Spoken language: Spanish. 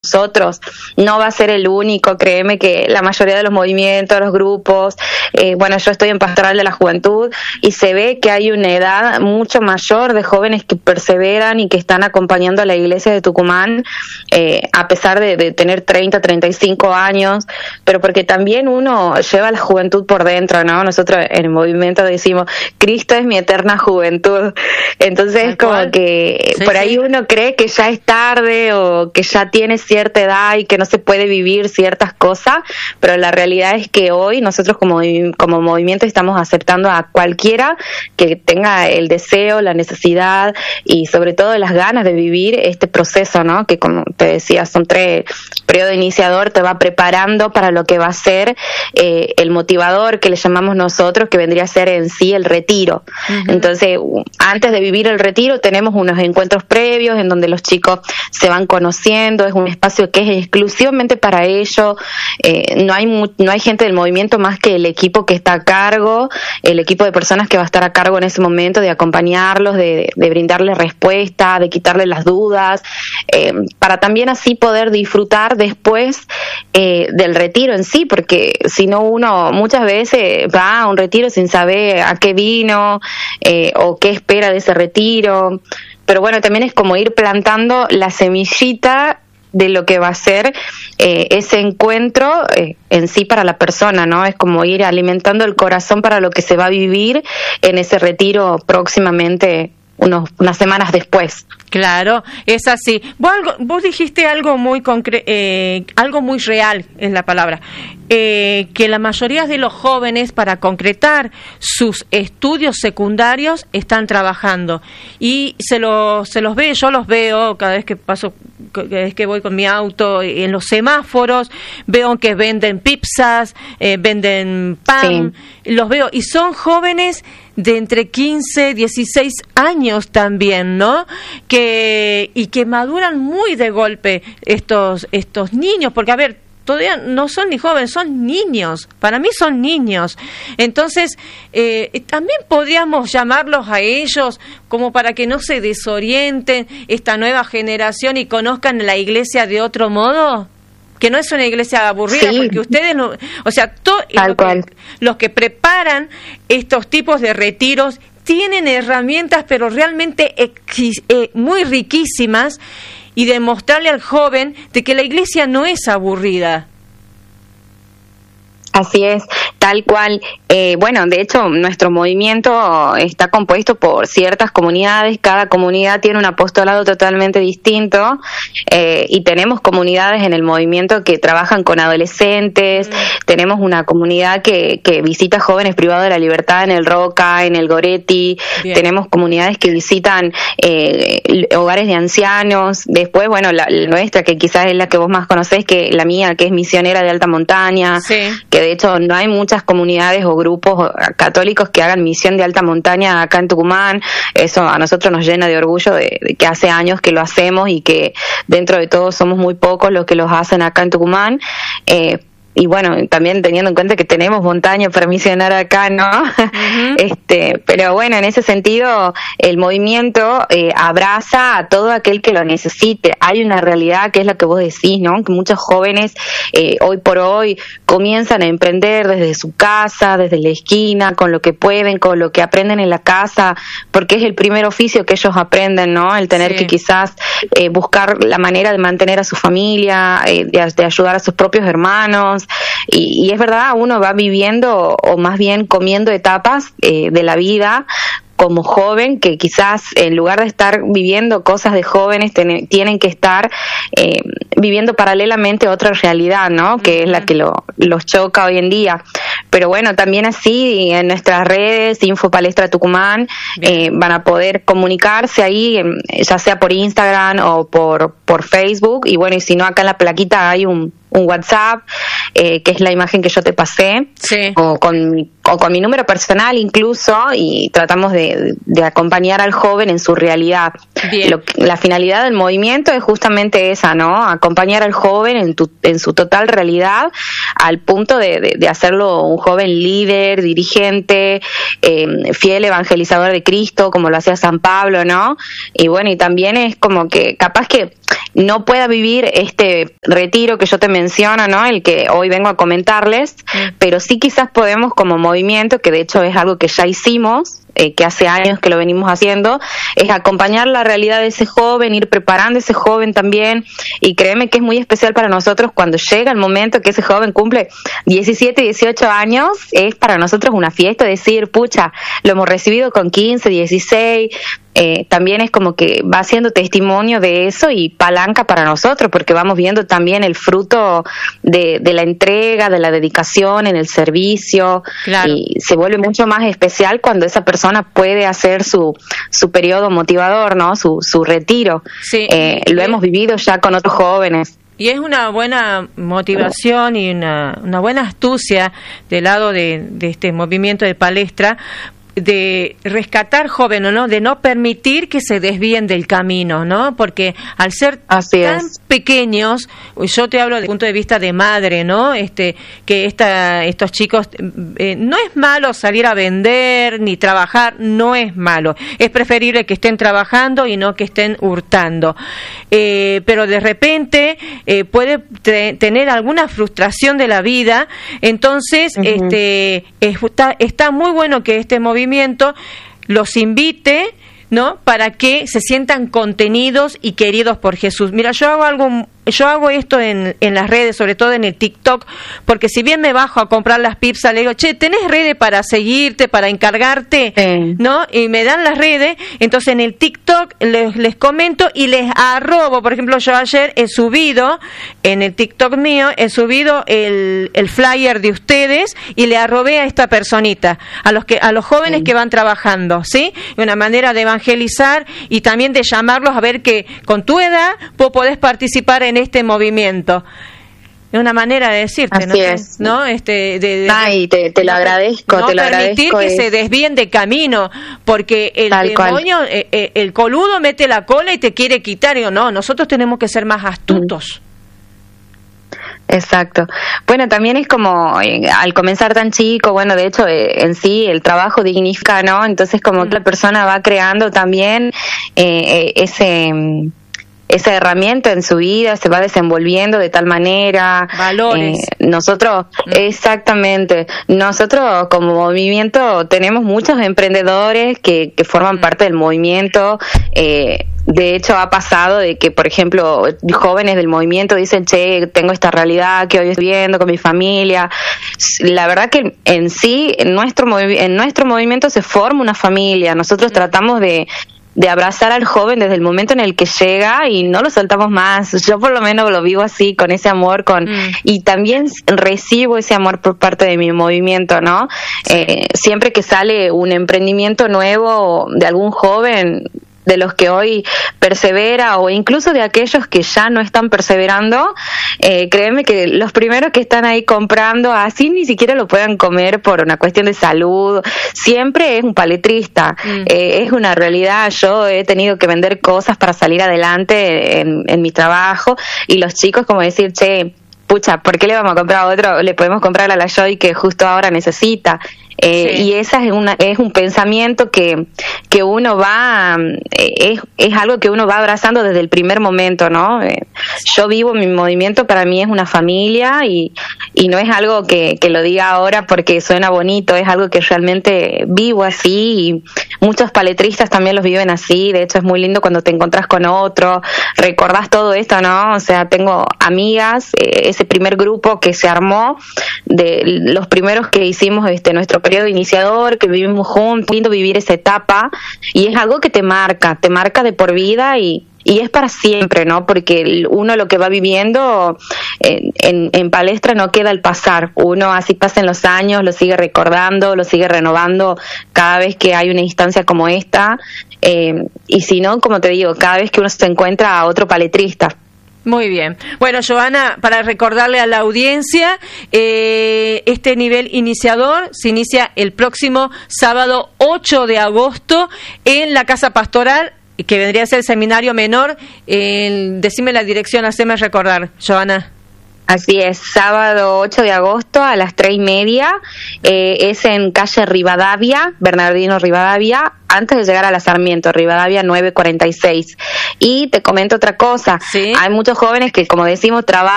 nosotros. No va a ser el único, créeme que la mayoría de los movimientos, los grupos, bueno, yo estoy en Pastoral de la Juventud y se ve que hay una edad mucho mayor de jóvenes que perseveran y que están acompañando a la iglesia de Tucumán, a pesar de tener 30, 35 años, pero porque también uno lleva la juventud por dentro, ¿no? Nosotros en el movimiento decimos, Cristo es mi eterna juventud. Entonces, como que por ahí uno cree que ya es tarde o que ya tiene cierta edad y que no se puede vivir ciertas cosas, pero la realidad es que hoy nosotros como movimiento estamos aceptando a cualquiera que tenga el deseo, la necesidad y sobre todo las ganas de vivir este proceso, ¿no? Que como te decía, son 3 periodo iniciador, te va preparando para lo que va a ser el motivador que le llamamos nosotros, que vendría a ser en sí el retiro. Uh-huh. Entonces, antes de vivir el retiro tenemos unos encuentros previos en donde los chicos se van conociendo, es un espacio que es exclusivamente para ellos, no hay gente del movimiento más que el equipo que está a cargo, el equipo de personas que va a estar a cargo en ese momento de acompañarlos, de brindarles respuesta, de quitarles las dudas, para también así poder disfrutar después del retiro en sí, porque si no uno muchas veces va a un retiro sin saber a qué vino o qué espera de ese retiro, pero bueno, también es como ir plantando la semillita de lo que va a ser ese encuentro en sí para la persona, ¿no? Es como ir alimentando el corazón para lo que se va a vivir en ese retiro próximamente, unas semanas después. Claro, es así. Vos dijiste algo muy algo muy real es la palabra, que la mayoría de los jóvenes para concretar sus estudios secundarios están trabajando y se los ve, yo los veo cada vez que voy con mi auto en los semáforos, veo que venden pizzas, venden pan, sí. Los veo y son jóvenes de entre 15, 16 años también, ¿no? Y que maduran muy de golpe estos niños, porque a ver, todavía no son ni jóvenes, son niños, para mí son niños. Entonces, también podríamos llamarlos a ellos como para que no se desorienten esta nueva generación y conozcan la iglesia de otro modo. Que no es una iglesia aburrida, sí. Porque ustedes, o sea, los que preparan estos tipos de retiros tienen herramientas, pero realmente muy riquísimas, y demostrarle al joven de que la iglesia no es aburrida. Así es, tal cual. Bueno, de hecho, nuestro movimiento está compuesto por ciertas comunidades. Cada comunidad tiene un apostolado totalmente distinto y tenemos comunidades en el movimiento que trabajan con adolescentes. Tenemos una comunidad que visita jóvenes privados de la libertad en el Roca, en el Goretti. Bien. Tenemos comunidades que visitan hogares de ancianos. Después, bueno, la nuestra, que quizás es la que vos más conocés, que la mía, que es misionera de alta montaña, sí. Que de hecho no hay muchas comunidades o grupos católicos que hagan misión de alta montaña acá en Tucumán. Eso a nosotros nos llena de orgullo de que hace años que lo hacemos y que dentro de todo somos muy pocos los que los hacen acá en Tucumán. Y bueno, también teniendo en cuenta que tenemos montaña para misionar acá, ¿no? Uh-huh. Pero bueno, en ese sentido, el movimiento abraza a todo aquel que lo necesite. Hay una realidad que es la que vos decís, ¿no? Que muchos jóvenes hoy por hoy comienzan a emprender desde su casa, desde la esquina, con lo que pueden, con lo que aprenden en la casa, porque es el primer oficio que ellos aprenden, ¿no? El tener que quizás buscar la manera de mantener a su familia, de ayudar a sus propios hermanos. Y es verdad, uno va viviendo o más bien comiendo etapas de la vida como joven, que quizás en lugar de estar viviendo cosas de jóvenes tienen que estar viviendo paralelamente otra realidad, ¿no? Que es la que los choca hoy en día. Pero bueno, también así en nuestras redes, Info Palestra Tucumán, van a poder comunicarse ahí, ya sea por Instagram o por Facebook. Y bueno, y si no, acá en la plaquita hay un WhatsApp, que es la imagen que yo te pasé, sí. O con o con mi número personal incluso, y tratamos de acompañar al joven en su realidad. La finalidad del movimiento es justamente esa, ¿no? Acompañar al joven en su total realidad, al punto de hacerlo un joven líder, dirigente, fiel evangelizador de Cristo, como lo hacía San Pablo, ¿no? Y bueno, y también es como que capaz que no pueda vivir este retiro que yo te menciono, ¿no? El que hoy vengo a comentarles, pero sí quizás podemos como movimiento, que de hecho es algo que ya hicimos, que hace años que lo venimos haciendo, es acompañar la realidad de ese joven, ir preparando a ese joven también, y créeme que es muy especial para nosotros cuando llega el momento que ese joven cumple 17, 18 años, es para nosotros una fiesta, decir, pucha, lo hemos recibido con 15, 16, también es como que va siendo testimonio de eso y palanca para nosotros, porque vamos viendo también el fruto de la entrega, de la dedicación en el servicio, claro. Y se vuelve mucho más especial cuando esa persona puede hacer su periodo motivador, ¿no? Su retiro. Sí. Lo hemos vivido ya con otros jóvenes. Y es una buena motivación y una buena astucia del lado de este movimiento de Palestra, de rescatar jóvenes, ¿no? De no permitir que se desvíen del camino, ¿no? Porque al ser tan pequeños, yo te hablo desde el punto de vista de madre, ¿no? Que estos chicos, no es malo salir a vender ni trabajar, no es malo. Es preferible que estén trabajando y no que estén hurtando. Pero de repente puede tener alguna frustración de la vida, entonces está muy bueno que este movimiento los invite, ¿no? Para que se sientan contenidos y queridos por Jesús. Mira, yo hago esto en las redes, sobre todo en el TikTok, porque si bien me bajo a comprar las pizzas, le digo, che, ¿tenés redes para seguirte, para encargarte? ¿No? Y me dan las redes, entonces en el TikTok les comento y les arrobo. Por ejemplo, yo ayer he subido, en el TikTok mío, el flyer de ustedes y le arrobé a esta personita, a los jóvenes que van trabajando, ¿sí? Una manera de evangelizar y también de llamarlos a ver que con tu edad vos podés participar en este movimiento. Es una manera de decirte, así ¿no? Es. ¿No? Ay, te lo agradezco, no te lo agradezco. No permitir que se desvíen de camino, porque el demonio, el coludo mete la cola y te quiere quitar. Y yo, no, nosotros tenemos que ser más astutos. Exacto. Bueno, también es como al comenzar tan chico, bueno, de hecho en sí el trabajo dignifica, ¿no? Entonces como que la persona va creando también esa herramienta en su vida, se va desenvolviendo de tal manera. Valores. Nosotros, exactamente, nosotros como movimiento tenemos muchos emprendedores que forman parte del movimiento. De hecho, ha pasado de que, por ejemplo, jóvenes del movimiento dicen, che, tengo esta realidad que hoy estoy viviendo con mi familia. La verdad que en sí, en nuestro movimiento se forma una familia. Nosotros tratamos de abrazar al joven desde el momento en el que llega y no lo soltamos más. Yo por lo menos lo vivo así, con ese amor, y también recibo ese amor por parte de mi movimiento, ¿no? Siempre que sale un emprendimiento nuevo de algún joven, de los que hoy persevera o incluso de aquellos que ya no están perseverando, créeme que los primeros que están ahí comprando, así ni siquiera lo puedan comer por una cuestión de salud, siempre es un paletrista. Es una realidad. Yo he tenido que vender cosas para salir adelante en mi trabajo, y los chicos como decir, che, pucha, ¿por qué le vamos a comprar a otro? Le podemos comprar a la Joy que justo ahora necesita. Y esa es un pensamiento que uno va, es algo que uno va abrazando desde el primer momento, ¿no? Yo vivo mi movimiento, para mí es una familia, y no es algo que lo diga ahora porque suena bonito, es algo que realmente vivo así, y muchos paletristas también los viven así. De hecho es muy lindo cuando te encontrás con otro, recordás todo esto, ¿no? O sea, tengo amigas, ese primer grupo que se armó, de los primeros que hicimos nuestro periodo iniciador, que vivimos juntos, lindo vivir esa etapa, y es algo que te marca de por vida, y es para siempre, ¿no? Porque uno lo que va viviendo en Palestra no queda al pasar. Uno, así pasen los años, lo sigue recordando, lo sigue renovando cada vez que hay una instancia como esta, y si no, como te digo, cada vez que uno se encuentra a otro paletrista. Muy bien. Bueno, Joana, para recordarle a la audiencia, este nivel iniciador se inicia el próximo sábado 8 de agosto en la Casa Pastoral, que vendría a ser el seminario menor. Decime la dirección, haceme recordar, Joana. Así es, sábado 8 de agosto a las 3:30, es en calle Rivadavia, Bernardino Rivadavia, antes de llegar a la Sarmiento, Rivadavia 946. Y te comento otra cosa, ¿Sí? Hay muchos jóvenes que, como decimos, trabajan